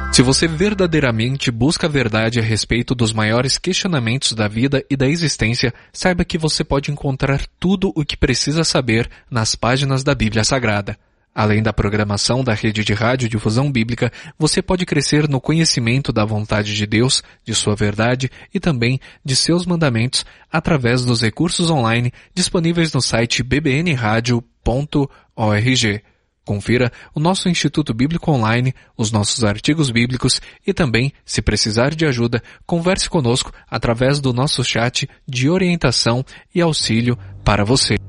Se você verdadeiramente busca a verdade a respeito dos maiores questionamentos da vida e da existência, saiba que você pode encontrar tudo o que precisa saber nas páginas da Bíblia Sagrada. Além da programação da rede de radiodifusão bíblica, você pode crescer no conhecimento da vontade de Deus, de sua verdade e também de seus mandamentos através dos recursos online disponíveis no site bbnradio.org. Confira o nosso Instituto Bíblico Online, os nossos artigos bíblicos e também, se precisar de ajuda, converse conosco através do nosso chat de orientação e auxílio para você.